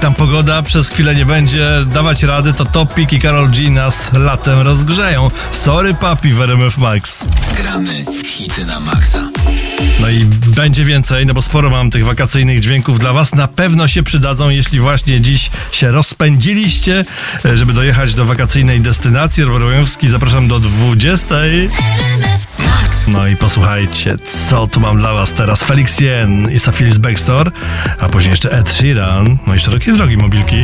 tam pogoda przez chwilę nie będzie dawać rady, to Topic i Karol G nas latem rozgrzeją. Sorry papi w RMF Max. Gramy hity na maksa. No i będzie więcej, no bo sporo mam tych wakacyjnych dźwięków dla was. Na pewno się przydadzą, jeśli właśnie dziś się rozpędziliście, żeby dojechać do wakacyjnej destynacji. Robert Łajowski, zapraszam do 20. No i posłuchajcie, co tu mam dla was teraz. Felix Jen i Phyllis Baxter, a później jeszcze Ed Sheeran, no i szerokie drogi mobilki.